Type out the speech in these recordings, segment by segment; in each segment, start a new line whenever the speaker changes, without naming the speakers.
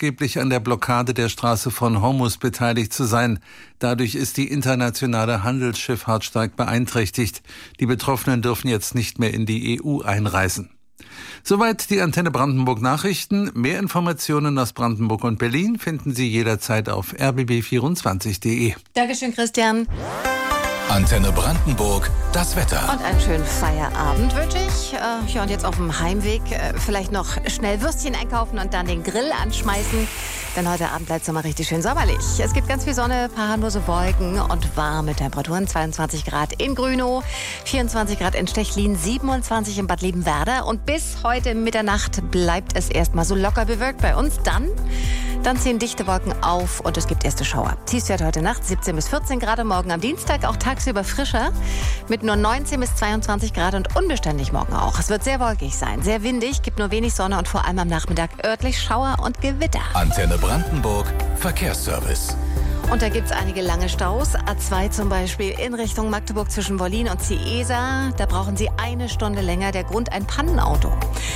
maßgeblich an der Blockade der Straße von Hormuz beteiligt zu sein. Dadurch ist die internationale Handelsschifffahrt stark beeinträchtigt. Die Betroffenen dürfen jetzt nicht mehr in die EU einreisen. Soweit die Antenne Brandenburg Nachrichten. Mehr Informationen aus Brandenburg und Berlin finden Sie jederzeit auf rbb24.de.
Dankeschön, Christian.
Antenne Brandenburg, das Wetter.
Und einen schönen Feierabend wünsche ich. Und jetzt auf dem Heimweg vielleicht noch schnell Würstchen einkaufen und dann den Grill anschmeißen. Denn heute Abend bleibt es mal richtig schön sommerlich. Es gibt ganz viel Sonne, paar harmlose Wolken und warme Temperaturen. 22 Grad in Grünow, 24 Grad in Stechlin, 27 in Bad Liebenwerda. Und bis heute Mitternacht bleibt es erstmal so locker bewölkt bei uns. Dann ziehen dichte Wolken auf und es gibt erste Schauer. Tiefstwert heute Nacht 17 bis 14 Grad, morgen am Dienstag auch tagsüber frischer mit nur 19 bis 22 Grad und unbeständig morgen auch. Es wird sehr wolkig sein, sehr windig, gibt nur wenig Sonne und vor allem am Nachmittag örtlich Schauer und Gewitter.
Antenne Brandenburg, Verkehrsservice.
Und da gibt es einige lange Staus. A2 zum Beispiel in Richtung Magdeburg zwischen Wollin und Ciesa. Da brauchen Sie eine Stunde länger. Der Grund ein Pannenauto.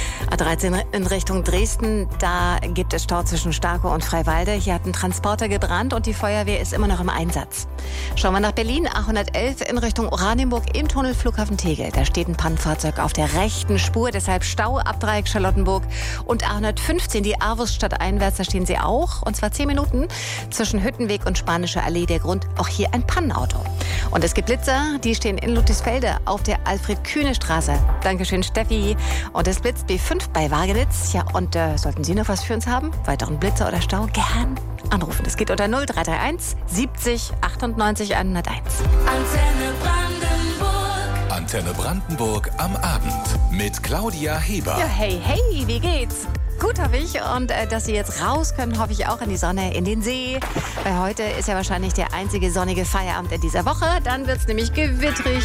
A13 in Richtung Dresden. Da gibt es Stau zwischen Starkow und Freiwalde. Hier hat ein Transporter gebrannt und die Feuerwehr ist immer noch im Einsatz. Schauen wir nach Berlin. A111 in Richtung Oranienburg im Tunnel Flughafen Tegel. Da steht ein Pannenfahrzeug auf der rechten Spur. Deshalb Stau ab Dreieck Charlottenburg. Und A115 die Arvusstadt einwärts. Da stehen Sie auch. Und zwar 10 Minuten zwischen Hüttenweg und Spanische Allee. Der Grund auch hier ein Pannenauto. Und es gibt Blitzer, die stehen in Ludwigsfelde auf der Alfred-Kühne-Straße. Dankeschön, Steffi. Und es blitzt B5 bei Wagenitz. Ja, und sollten Sie noch was für uns haben? Weiteren Blitzer oder Stau? Gern anrufen. Das geht unter 0331 70 98 101.
Antenne Brandenburg. Antenne Brandenburg am Abend mit Claudia Heber.
Ja, hey, wie geht's? Gut, hoffe ich. Und dass Sie jetzt raus können, hoffe ich auch in die Sonne, in den See. Weil heute ist ja wahrscheinlich der einzige sonnige Feierabend in dieser Woche. Dann wird's nämlich gewittrig.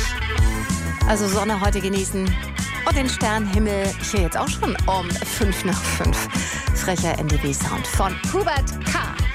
Also Sonne heute genießen. Und den Sternenhimmel hier jetzt auch schon um 5 nach 5. Frecher NDW-Sound von Hubert K.